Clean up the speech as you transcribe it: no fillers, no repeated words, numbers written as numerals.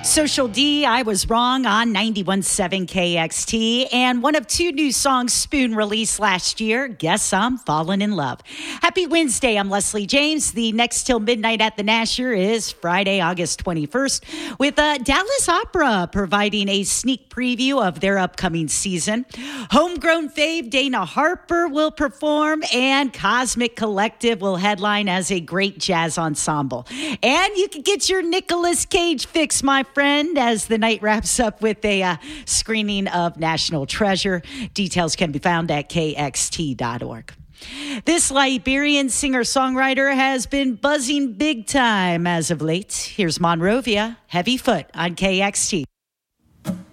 Social D, I Was Wrong on 91.7 KXT, and one of two new songs Spoon released last year, Guess I'm Falling in Love. Happy Wednesday, I'm Leslie James. The next till midnight at the Nasher is Friday, August 21st, with Dallas Opera providing a sneak preview of their upcoming season. Homegrown fave Dana Harper will perform, and Cosmic Collective will headline as a great jazz ensemble. And you can get your Nicolas Cage fix, my friend, as the night wraps up with a screening of National Treasure. Details can be found at kxt.org. This Liberian singer-songwriter has been buzzing big time as of late. Here's Monrovia, Heavy Foot on KXT.